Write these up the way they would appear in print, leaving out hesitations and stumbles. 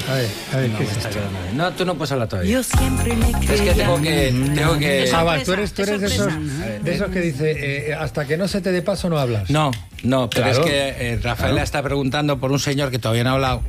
A ver, ¿qué es esto? No, tú no puedes hablar todavía. Yo siempre me creía. Es que tengo que... Tú eres de esos que dice, hasta que no se te dé paso no hablas. No, pero claro. es que Rafaela está preguntando por un señor que todavía no ha hablado.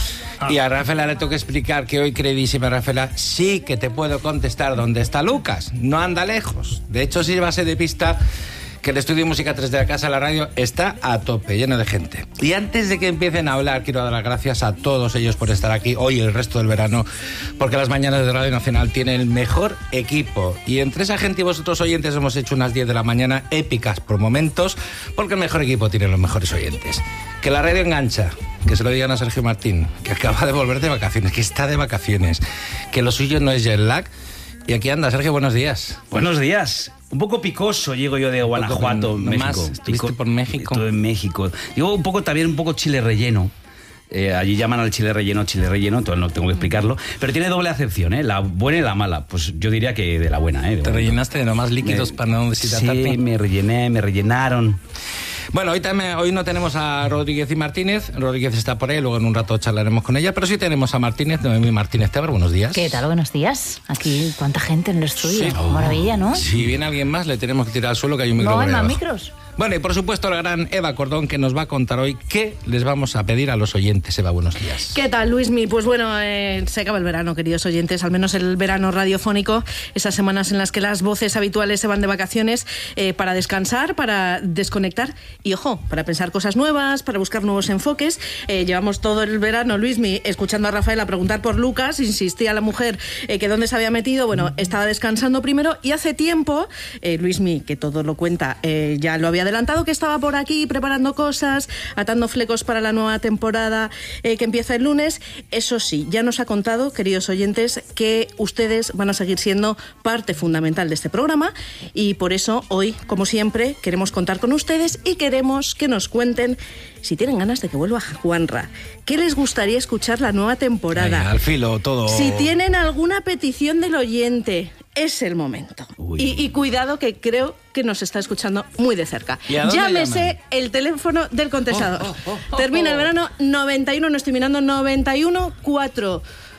Y a Rafaela le tengo que explicar que hoy, queridísima Rafaela, sí que te puedo contestar dónde está Lucas. No anda lejos. De hecho, sí va a ser de pista que el estudio Música 3 de la Casa de la Radio está a tope, lleno de gente. Y antes de que empiecen a hablar, quiero dar las gracias a todos ellos por estar aquí hoy y el resto del verano, porque las mañanas de Radio Nacional tienen el mejor equipo. Y entre esa gente y vosotros oyentes hemos hecho unas 10 de la mañana épicas por momentos, porque el mejor equipo tiene los mejores oyentes. Que la radio engancha, que se lo digan a Sergio Martín, que acaba de volver de vacaciones, que está de vacaciones, que lo suyo no es jet lag. Y aquí anda, Sergio, buenos días. Buenos días. Un poco picoso llego yo de Guanajuato, México. ¿Estuviste por México? Estuve en México. Llego también un poco chile relleno. Allí llaman al chile relleno, entonces no tengo que explicarlo. Pero tiene doble acepción, la buena y la mala. Pues yo diría que de la buena. ¿Te rellenaste de nomás líquidos para no deshidratarte? Sí, me rellenaron. Bueno, hoy no tenemos a Rodríguez y Martínez. Rodríguez está por ahí, luego en un rato charlaremos con ella. Pero sí tenemos a Martínez, Noemí Martínez Tebar. Buenos días. ¿Qué tal? Buenos días. Aquí, cuánta gente en el estudio. Sí. Maravilla, ¿no? Si viene alguien más, le tenemos que tirar al suelo, que hay un micro. No hay más abajo. micros. Bueno, y por supuesto la gran Eva Cordón, que nos va a contar hoy qué les vamos a pedir a los oyentes. Eva, buenos días. ¿Qué tal, Luismi? Pues bueno, se acaba el verano, queridos oyentes, al menos el verano radiofónico, esas semanas en las que las voces habituales se van de vacaciones para descansar, para desconectar y, ojo, para pensar cosas nuevas, para buscar nuevos enfoques. Llevamos todo el verano, Luismi, escuchando a Rafaela preguntar por Lucas, insistía la mujer que dónde se había metido. Bueno, estaba descansando primero y hace tiempo, Luismi, que todo lo cuenta, ya lo había adelantado, que estaba por aquí preparando cosas, atando flecos para la nueva temporada que empieza el lunes. Eso sí, ya nos ha contado, queridos oyentes, que ustedes van a seguir siendo parte fundamental de este programa y por eso hoy, como siempre, queremos contar con ustedes y queremos que nos cuenten si tienen ganas de que vuelva Juanra, qué les gustaría escuchar la nueva temporada. Ay, al filo, todo. Si tienen alguna petición del oyente, es el momento. Y cuidado, que creo que nos está escuchando muy de cerca. Llámese llaman? El teléfono del contestador. Termina el verano 91, no estoy mirando, 91 4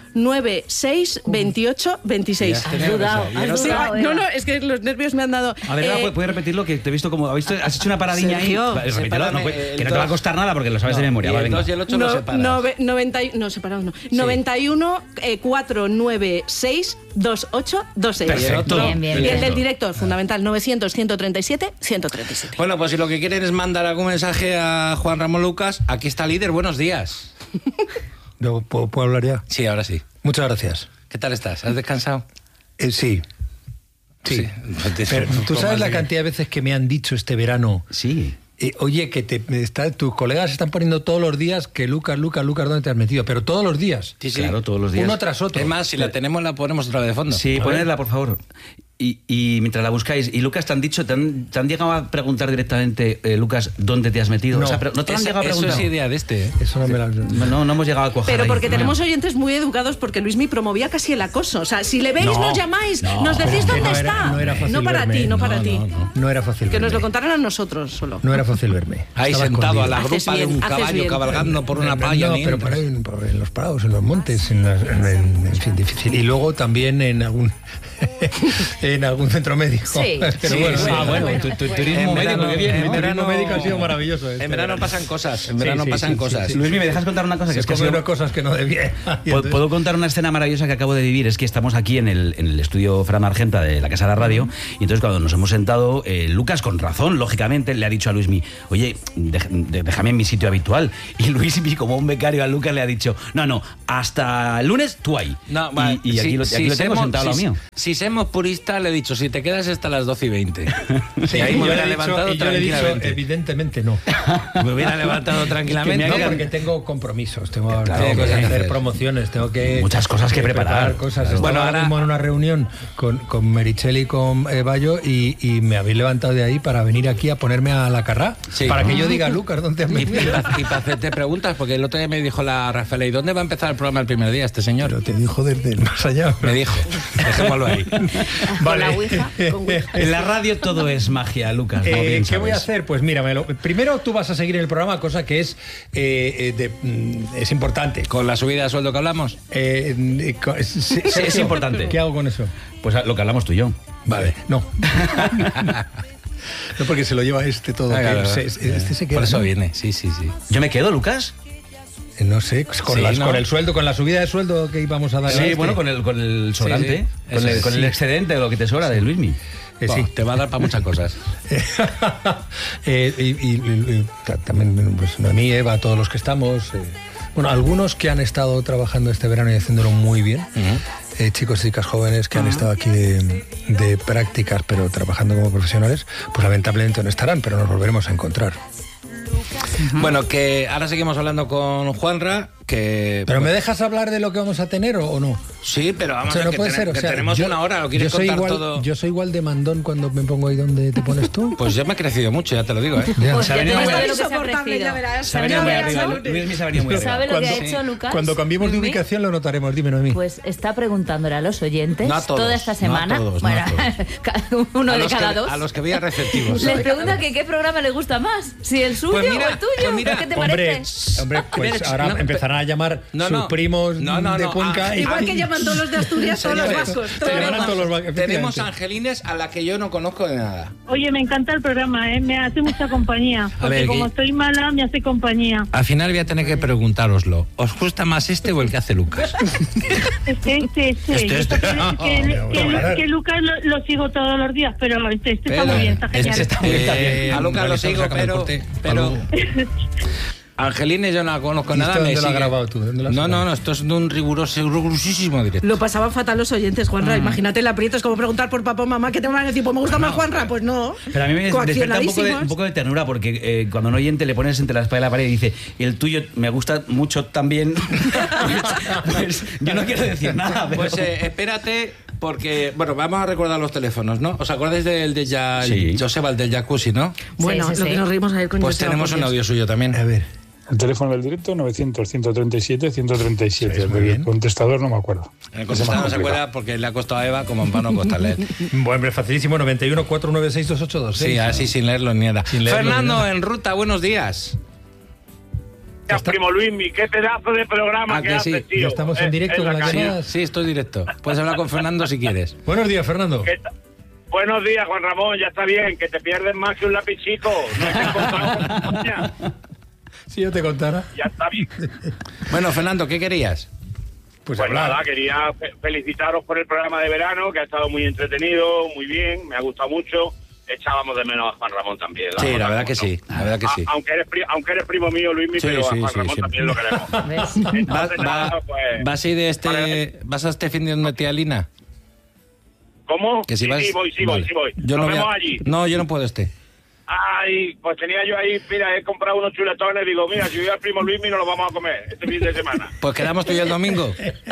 96 28 26. Has dudado, No, es que los nervios me han dado. A ver, ¿puedes repetirlo? Que te he visto como... ¿Has hecho una paradilla Sergio, ahí? Repítelo, que no te va a costar nada porque lo sabes de memoria. Y el 2 y el 8 no separados. 91 496 28 26. Perfecto. Bien. Y el del director, fundamental, 900 137 137. Bueno, pues si lo que quieren es mandar algún mensaje a Juan Ramón Lucas, aquí está Líder, buenos días. ¿Puedo hablar ya? Sí, ahora sí. Muchas gracias. ¿Qué tal estás? ¿Has descansado? Sí. Pero, ¿tú sabes la cantidad de veces que me han dicho este verano? Sí. Oye, que tus colegas están poniendo todos los días que Lucas, ¿dónde te has metido? Pero todos los días. Sí. Claro, todos los días. Uno tras otro. Es más, si la tenemos, la ponemos otra vez de fondo. Sí, ponedla, por favor. Y mientras la buscáis, y Lucas, ¿te han llegado a preguntar directamente, Lucas, dónde te has metido? No. O sea, no te han llegado a preguntar. Eso es idea de este. Eso no me la... No hemos llegado a cuajar. Pero ahí. porque tenemos oyentes muy educados, porque Luismi promovía casi el acoso. O sea, si le veis, nos llamáis, nos decís dónde está. No era fácil no para verme. ti, no para ti. No era fácil Que verme. nos lo contaran a nosotros solo. No era fácil verme. Ahí Estaba sentado a escondido. la Haces grupa de bien, un haces caballo bien. cabalgando por una playa. No, pero en los prados, en los montes, en fin, difícil. Y luego también en algún centro médico. Sí. Pero bueno, tu turismo médico, muy bien. En verano médico ha sido maravilloso. En verano pasan cosas. En verano pasan cosas. Luis, ¿me dejas contar una cosa? Se come unas cosas que no debía. ¿Puedo contar una escena maravillosa que acabo de vivir? Es que estamos aquí en el estudio Fran Argenta de la Casa de la Radio, y entonces cuando nos hemos sentado, Lucas, con razón, lógicamente, le ha dicho a Luismi, oye, déjame en mi sitio habitual. Y Luismi, como un becario a Lucas, le ha dicho, no, hasta el lunes tú ahí. No, vale, y aquí lo tengo sentado al lado mío. Si somos puristas, le he dicho, si te quedas hasta las 12:20. Sí, Y ahí me yo hubiera le he dicho, levantado y yo le he dicho, tranquilamente. evidentemente no. Me hubiera levantado tranquilamente. No, porque tengo compromisos, tengo Claro, que cosas que hacer hacer. promociones, tengo que... Muchas cosas que preparar. Cosas. Bueno, Estaba ahora- ahora mismo en una reunión con Meritxell y con Bayo y me habéis levantado de ahí para venir aquí a ponerme a la carrá. Sí. Para que yo diga, Lucas, ¿dónde has metido? Y para hacerte preguntas, porque el otro día me dijo la Rafaela, ¿y dónde va a empezar el programa el primer día este señor? Pero te dijo desde el más allá. Me dijo, dejémoslo ahí. Con la Ouija. En la radio todo es magia, Lucas. ¿No? Bien ¿Qué voy a sabes. hacer? Pues mira, primero tú vas a seguir en el programa, cosa que es importante. ¿Con la subida de sueldo que hablamos? Sí, es importante. ¿Qué hago con eso? Pues lo que hablamos tú y yo. Vale, no. No, porque se lo lleva todo. Claro. Este se queda. Por eso ¿no? viene, sí. ¿Yo me quedo, Lucas? No sé, con, Sí, ¿no? con el sueldo, con la subida de sueldo que íbamos a dar. Sí, bueno, con el sobrante, sí. con el excedente de lo que te sobra de Luismi. Sí. Te va a dar para muchas cosas. y también pues, Noemí, Eva, todos los que estamos. Bueno, algunos que han estado trabajando este verano y haciéndolo muy bien. Chicos y chicas jóvenes que han estado aquí de prácticas, pero trabajando como profesionales, pues lamentablemente no estarán, pero nos volveremos a encontrar. Bueno, que ahora seguimos hablando con Juanra, que... ¿Pero me dejas hablar de lo que vamos a tener o no? Sí, pero vamos O sea, a no ver, puede ser. O sea, tenemos una hora, ¿lo quieres contar todo? Yo soy igual de mandón cuando me pongo ahí donde te pones tú. Pues ya me he crecido mucho, ya te lo digo, ¿eh? Ya. Pues Se ha ya venido te muy sabe arriba. lo que se ha Insoportable, ya ofrecido. verás. Se ha venido muy Ya arriba. verás. Luismi se ha venido muy arriba. ¿Sabe lo que ha Cuando- hecho Lucas? Cuando cambiemos de Luismi? ubicación lo notaremos. Dime, Noemí. Pues está preguntándole a los oyentes No a todos, toda esta no a semana. todos, no a bueno, cada uno A de los cada que- dos. A los que veía receptivos. Les pregunta que qué programa le gusta más, si el suyo Pues mira, o el tuyo. pues mira, ¿Qué te Hombre, parece? pues Ver, ahora no, empezarán a llamar sus primos de Cuenca. Igual que llaman todos los de Asturias, todos los Señores, vascos. Te llamarán todos los vascos, Tenemos efectivamente. angelines a la que yo no conozco de nada. Oye, me encanta el programa, me hace mucha compañía. Porque ver, como que- estoy mala, me hace compañía. Al final voy a tener que preguntároslo. ¿Os gusta más este o el que hace Lucas? Este. Este. Que Lucas lo sigo todos los días, pero este está muy bien, está genial. está muy bien. A Lucas lo sigo, pero Angelines yo no la conozco ¿Y nada. esto me dónde lo has sigue. grabado tú? ¿Dónde lo has No, grabado? esto es de un rigurosísimo directo. Lo pasaban fatal los oyentes, Juanra. Imagínate el aprieto, es como preguntar por papá o mamá, ¿qué te van a decir? Pues me gusta más Juanra. Pues no. Pero a mí me despierta Coaccionadísimos. un poco de ternura porque cuando un oyente le pones entre la espalda y la pared y dice, y el tuyo me gusta mucho también, pues yo no quiero decir nada. Pero... Pues espérate, porque, bueno, vamos a recordar los teléfonos, ¿no? ¿Os acordáis del de Sí. Joseba, el del jacuzzi, no? Bueno, Sí, sí, lo sí. que nos reímos ayer con Pues Joseba, tenemos por un Dios. audio suyo también. A ver. El teléfono del directo 900-137-137. Sí, El muy bien. contestador no me acuerdo. El contestador no se acuerda porque le ha costado a Eva como para no costarle. Bueno, facilísimo, 91 496 2826. Sí, así sin leerlo ni nada. Sin leerlo ni Fernando, nada. en ruta, buenos días. Ya, primo Luismi, qué pedazo de programa ¿A que que haces, sí? tío. Ya estamos en directo la con las calle. llamadas. Sí, estoy directo. Puedes hablar con Fernando si quieres. Buenos días, Fernando. ¿Qué tal? Buenos días, Juan Ramón, ya está bien, que te pierdes más que un lapichico. No te he contado, coña. Si yo te contara. Ya está bien. Bueno, Fernando, ¿qué querías? Pues Pues hablar. nada, quería felicitaros por el programa de verano, que ha estado muy entretenido, muy bien, me ha gustado mucho. Echábamos de menos a Juan Ramón también. Sí, la verdad, verdad que sí. La verdad que sí. Aunque eres primo mío, Luismi, Sí, pero sí, a Juan sí, Ramón sí. también lo queremos. ¿Ves? Entonces, nada, pues, ¿Vas a ir de este, vas a este fin de donde tía Lina? ¿Cómo? Que si vas... Sí, voy. Vale. Yo Nos no voy vemos a- allí. No, yo no puedo este. Ay, pues tenía yo ahí, mira, he comprado unos chuletones, digo, mira, si voy al primo Luismi nos lo vamos a comer este fin de semana. Pues quedamos tú y yo el domingo.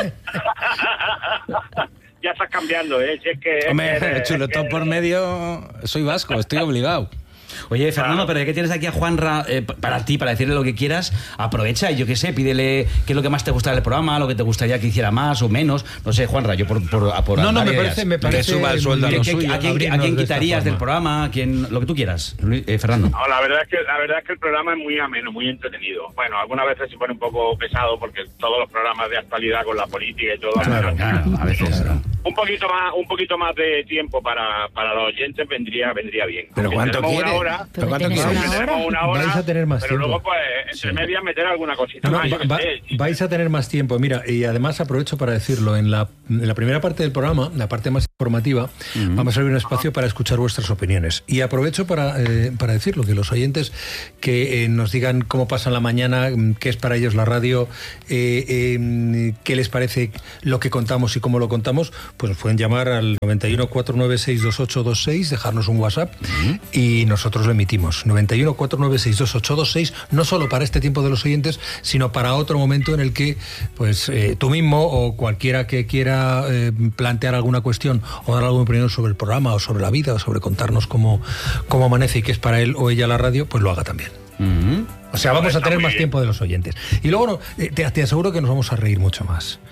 Ya estás cambiando, ¿eh? Si es que, Hombre, es chuletón que- por medio, soy vasco, estoy obligado. Oye, Fernando, pero ya que tienes aquí a Juanra para ti, para decirle lo que quieras, aprovecha y yo qué sé, pídele qué es lo que más te gusta del programa, lo que te gustaría que hiciera más o menos. No sé, Juanra, yo por No, dar me ideas. parece. Que suba el sueldo a ¿A lo quién, suyo. a quién abrirnos de esta quitarías del forma. programa? ¿A quién, lo que tú quieras, Fernando. No, la verdad es que el programa es muy ameno, muy entretenido. Bueno, algunas veces se pone un poco pesado porque todos los programas de actualidad con la política y todo. Claro, a veces. Un poquito más de tiempo para los oyentes vendría bien. ¿Pero Aunque cuánto tenemos quiere? una hora, ¿Pero cuánto ¿Tenéis quiere? una hora? tenemos una hora, Vais a tener más pero tiempo. luego pues entre medias meter alguna cosita No, más. yo qué sé. vais a tener más tiempo. Mira, y además aprovecho para decirlo, en la primera parte del programa, la parte más informativa, vamos a abrir un espacio para escuchar vuestras opiniones. Y aprovecho para decirlo, que los oyentes que nos digan cómo pasan la mañana, qué es para ellos la radio, qué les parece lo que contamos y cómo lo contamos, pues nos pueden llamar al 91 496 2826, dejarnos un WhatsApp y nosotros lo emitimos. 91 496 2826, no solo para este tiempo de los oyentes, sino para otro momento en el que pues tú mismo o cualquiera que quiera plantear alguna cuestión o dar alguna opinión sobre el programa o sobre la vida o sobre contarnos cómo amanece y qué es para él o ella la radio, pues lo haga también. O sea, vamos a Está tener muy más bien. tiempo de los oyentes. Y luego te aseguro que nos vamos a reír mucho más.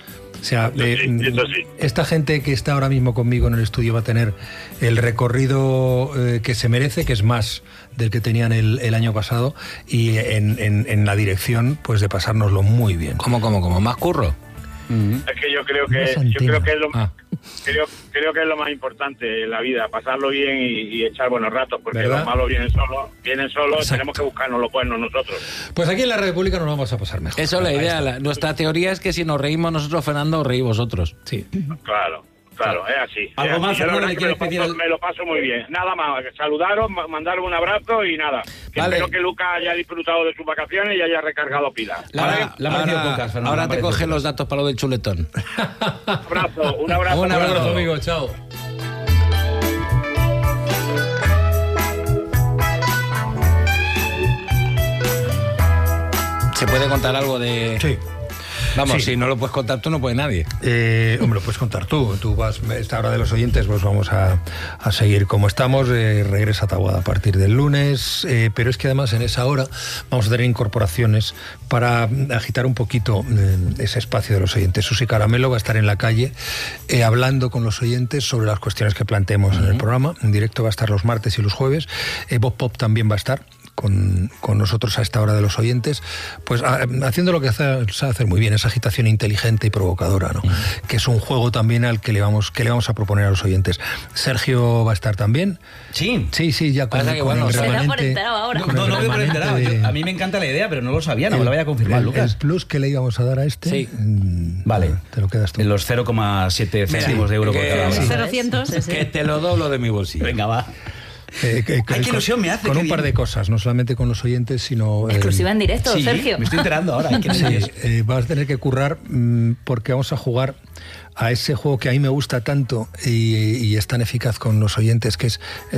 O sea, eso sí. esta gente que está ahora mismo conmigo en el estudio va a tener el recorrido que se merece, que es más del que tenían el año pasado, y en la dirección pues de pasárnoslo muy bien. ¿Cómo? ¿Más curro? Es que yo creo que es lo creo que es lo más importante en la vida, pasarlo bien y echar buenos ratos, porque ¿verdad? los malos vienen solos, Exacto. tenemos que buscarnos los buenos nosotros. Pues aquí en la República nos vamos a pasar mejor. Eso es la Ahí idea. está. Nuestra teoría es que si nos reímos nosotros, Fernando, reí vosotros. Sí. Claro, es así. ¿Algo más, Yo la Fernando, verdad le que quieres me lo paso muy bien. Nada más, saludaros, mandaros un abrazo y nada. Vale. Espero que Lucas haya disfrutado de sus vacaciones y haya recargado pilas. Ahora te coge los datos para lo del chuletón. Un abrazo. Un abrazo, amigo, chao. ¿Se puede contar algo de...? Sí. Vamos, Sí. si no lo puedes contar tú, no puede nadie. Hombre, lo puedes contar tú. Tú vas, esta hora de los oyentes, pues vamos a seguir como estamos. Regresa Taboada a partir del lunes. Pero es que además en esa hora vamos a tener incorporaciones para agitar un poquito ese espacio de los oyentes. Susi Caramelo va a estar en la calle hablando con los oyentes sobre las cuestiones que planteemos en el programa. En directo va a estar los martes y los jueves. Bob Pop también va a estar con nosotros a esta hora de los oyentes, pues haciendo lo que sabe hacer muy bien, esa agitación inteligente y provocadora, ¿no? Que es un juego también al que le vamos a proponer a los oyentes. Sergio va a estar también. Sí. Sí, ya con, Pasa que, con bueno, el se da por remanente. enterado ahora. con No el me he remanente enterado. de- A mí me encanta la idea, pero no lo sabía, no me lo vaya a confirmar, Lucas. El plus que le íbamos a dar a este, Sí. Vale. Te lo quedas tú. En los 0,7 céntimos de euro por que- cada sí. hora. 0,100. Sí, sí. Que te lo doblo de mi bolsillo. Venga, va. Ay, qué ilusión me hace, Con qué un par bien. de cosas, no solamente con los oyentes, sino... Exclusiva en directo, Sí, Sergio. me estoy enterando ahora. Qué Sí, nervios. vas a tener que currar porque vamos a jugar a ese juego que a mí me gusta tanto y es tan eficaz con los oyentes, que es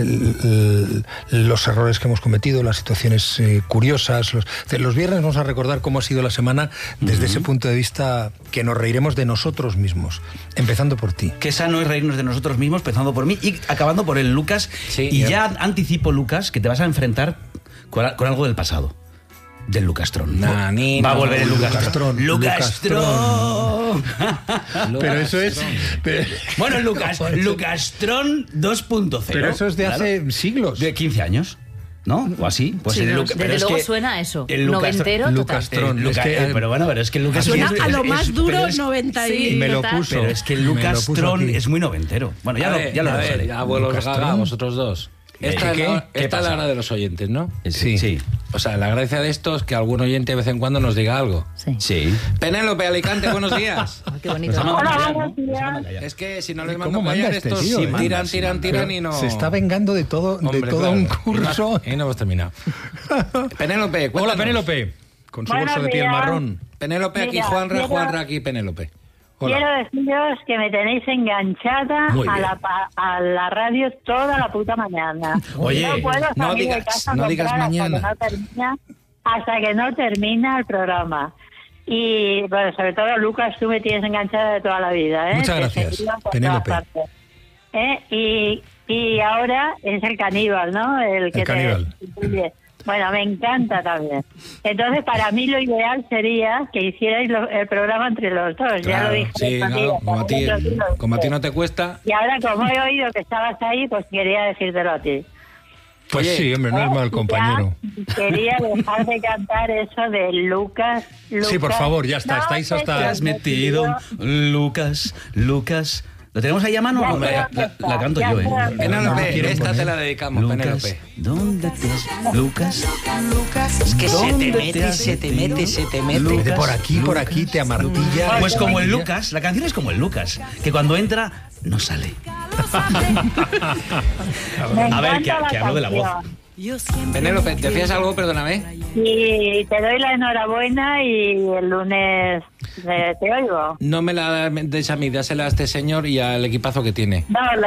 los errores que hemos cometido, las situaciones curiosas. Los viernes vamos a recordar cómo ha sido la semana desde ese punto de vista, que nos reiremos de nosotros mismos, empezando por ti. Qué sano es reírnos de nosotros mismos, empezando por mí y acabando por el Lucas. Sí, y ya anticipo, Lucas, que te vas a enfrentar con algo del pasado. Del Lucastron. Nanino. Va a volver el Lucastrón. Lucastron. Pero eso es... Bueno, Lucastron 2.0. Pero eso es de Claro. hace siglos. De 15 años, ¿no? O así. Pues Sí, el no, Luca- desde pero es luego que suena a eso. el Noventero total. Lucastrón. Luca- Es que, pero bueno, pero es que el Lucas Suena a lo es- más duro, pero es- 90 y... Sí. me lo total. puso. Pero es que el me lo puso Lucastron aquí. es muy noventero. Bueno, ya A lo ver, resolveré. abuelos Lucastrón. gaga, vosotros dos. Esta es ¿Qué? la- ¿Qué esta es la pasa? hora de los oyentes, ¿no? Sí. Sí. O sea, la gracia de esto es que algún oyente de vez en cuando nos diga algo. Sí. Sí. Penélope Alicante, buenos días. Ay, qué bonito. Nos Hola, callar, buenos ¿no? Nos días. manda callar. Es que si no les ¿Cómo mando manda callar, este estos tío, eh? tiran y no... Se está vengando de todo, Hombre, de todo claro. un curso. Y no hemos terminado. Penélope, cuéntanos. Hola, Penélope. Con su Buenos bolso de piel días. marrón. Penélope aquí, Mira, Juanra quiero- aquí, Penélope. Hola. Quiero deciros que me tenéis enganchada Muy bien. a la radio toda la puta mañana. Oye, no puedo no salir de digas- casa a no digas comprar mañana. hasta que no termina el programa. Y bueno, sobre todo Lucas, tú me tienes enganchada de toda la vida, ¿eh? Muchas Te gracias, seguido por Penélope. todas partes. Y ahora es el caníbal, ¿no? El que caníbal. te incluye. Bueno, me encanta también. Entonces, para mí lo ideal sería que hicierais el programa entre los dos. Ya Claro, lo dije. sí, el otro claro, día, como a ti no te cuesta. Y ahora, como he oído que estabas ahí, pues quería decírtelo a ti. Pues Oye, sí, hombre, no es mal compañero. Ya quería dejar de cantar eso de Lucas. Sí, por favor, ya está, estáis sé hasta- si Te has metido, Lucas. ¿Lo tenemos ahí a mano? Ya No, sé la, dónde está, la canto ya yo, sé dónde está. Penélope, No, quiero esta poner. te la dedicamos, Lucas, Penélope. ¿dónde te has... Lucas, Es que se te ¿dónde mete, te has se te metido? mete, se te mete. De por aquí, te amartilla. Pues como el Lucas, la canción es como el Lucas, que cuando entra no sale. Me A ver, encanta que hablo de la voz. canción. Penélope, ¿decías algo? Perdóname. Y te doy la enhorabuena y el lunes te oigo. No me la des a mí, dásela a este señor y al equipazo que tiene. No,